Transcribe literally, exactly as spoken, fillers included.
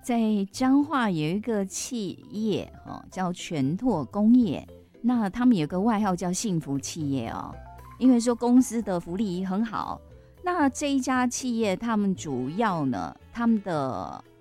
在彰化有一个企业哦，叫全拓工业，那他们有个外号叫幸福企业哦，因为说公司的福利很好。那这一家企业，他们主要呢，他们的